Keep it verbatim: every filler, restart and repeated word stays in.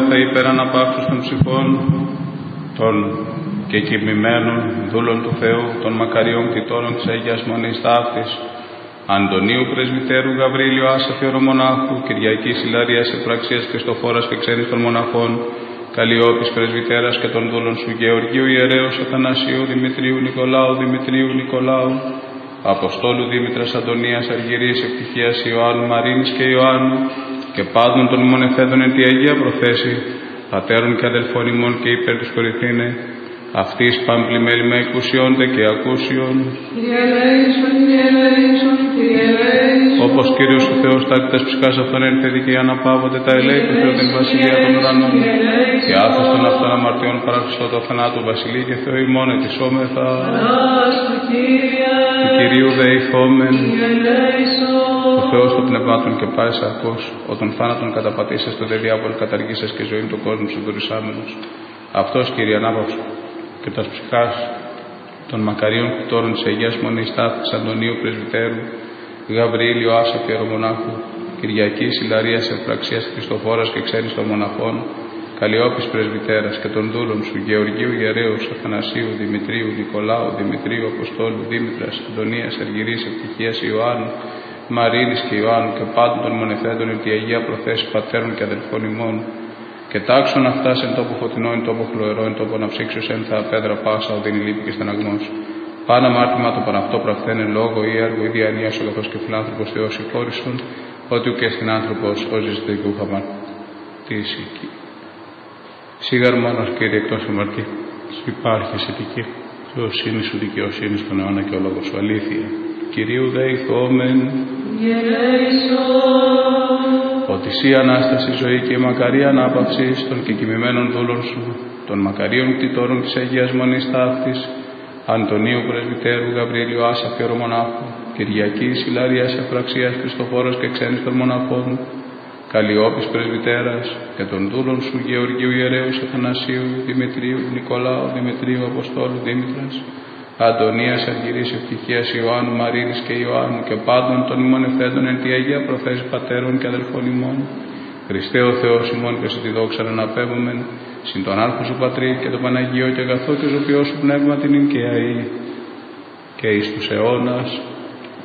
ονομαζόμεθα υπέρ αναπαύσεως των ψυχών των και κοιμημένων δούλων του Θεού, των μακαριών κτητόρων της Αγίας Μονής Ταύτης, Αντωνίου Πρεσβυτέρου, Γαβρίλιο Άσαφη Ορομονάχου, Κυριακής Ιλαρίας Ευπραξίας Χριστοφόρας και ξένης των μοναχών, Καλλιόπης Πρεσβυτέρας και των δούλων σου, Γεωργίου Ιερέως Αθανασίου, Δημητρίου Νικολάου, Δημητρίου Νικολάου, Αποστόλου Δήμητρας Αντωνίας, Αργυρίας Ευτυχίας Ιωάννου, Μαρίνης και Ιωάννου, και πάντων των μονεφέδων εν τη Αγία Προθέση, πατέρων και αδελφών ημών και υπέρ τους κορυφήνε, αυτής παμπλημέλημα εκουσιόνται και ακούσιον. Όπως Κύριος ο Θεός τάκητας ψυχάς αυτών έρθει και αναπαύονται τα ελέη του Θεού την βασιλεία των ουρανών, και άφες των αυτών αμαρτιών παρά Χριστό το θανάτου βασιλεί και Θεό ημών ετισόμεθα. Του Κυρίου δεηθόμεν. Ο Θεός των πνευμάτων και πάες ακός, όταν θάνατον καταπατήσες το δε διάβολο καταργήσες και ζωή του κόσμου σου δωρησάμενος. Αυτός, Κύριε, ανάπαυσου και τας ψυχάς των μακαρίων κτητόρων της Αγίας Μονής Ταύτης, Αντωνίου Πρεσβυτέρου, Γαβρίλιο Άσαφη Ορομονάχου, Κυριακής Ιλαρίας Ευπραξίας Χριστοφόρας και ξένης των μοναχών, Καλλιόπης Πρεσβυτέρας και των δούλων σου, Γεωργίου Ιερέως Αθανασίου, Δημητρίου Νικολάου, Δημητρίου Αποστόλου, Δήμητρας Αντωνίας, Αργυρίας Ευτυχίας Ιωάννου, Μαρίνης και Ιωάννου, και πάντων των μονεφέντων εν τη Αγία Προθέση πατέρων και αδελφών ημών, και τάξον αυτά εν τόπο φωτεινό, εν τόπο χλωερό, εν τόπο ναψίξιος, εν θα πέδρα πάσα, οδύνη λύπη και στεναγμός. Πάνα μάρτυμα το παναυτό πραχθένε λόγο ή έργο ή διανοία ο καθώς και φιλάνθρωπος Θεός συγχώρησον, ότι ουκ στην άνθρωπος ως ζητικού χαματήσει. Σίγαρ μόνος, Κύριε, εκτός αμαρτή, υπάρχει αισθητική θεοσύνη σου, δικαιοσύνη στον αιώνα και ο λόγος σου αλήθεια. Κυρίου δεηθόμεν. Ότι σύ Ανάσταση, ζωή και η μακαρία ανάπαυση των κεκοιμημένων δούλων σου, των μακαρίων κτητόρων της Αγίας Μονής Ταύτης, Αντωνίου Πρεσβυτέρου, Γαβρίλιο Άσαφη Ορομονάχου, Κυριακής Ιλαρίας Ευπραξίας Χριστοφόρος και ξένης των μοναχών, Καλλιόπης Πρεσβυτέρας και των δούλων σου, Γεωργίου Ιερέως Αθανασίου, Δημητρίου Νικολάου, Δημητρίου Αποστόλου Δήμητρας, Αντωνίας Αργυρίας Ευτυχίας Ιωάννου, Μαρίνης και Ιωάννου, και πάντων των ημών ευθέντων εν τη Αγία Προθέση πατέρων και αδελφών ημών, Χριστέ ο Θεός ημών και σε τη δόξα να αναπέμπομεν, συν τον Άρχον σου Πατρί και τον Παναγίο και αγαθό και ζωπιό σου πνεύμα την ειν και αεί και εις τους αιώνας